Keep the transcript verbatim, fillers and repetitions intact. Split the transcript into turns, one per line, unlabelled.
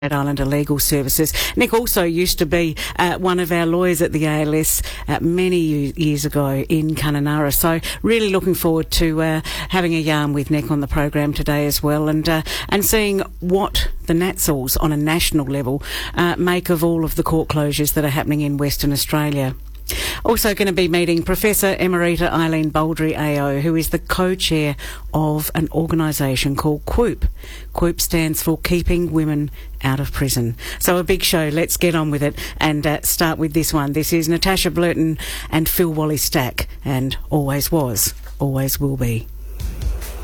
Islander Legal Services. Nick also used to be uh, one of our lawyers at the A L S uh, many years ago in Kununurra. So really looking forward to uh, having a yarn with Nick on the program today as well, and uh, and seeing what the NATSLs on a national level uh, make of all of the court closures that are happening in Western Australia. Also going to be meeting Professor Emerita Eileen Baldry A O, who is the co-chair of an organisation called QWOOP. QWOOP stands for Keeping Women Out of Prison. So a big show. Let's get on with it and uh, start with this one. This is Natasha Blurton and Phil Wally-Stack, and always was, always will be.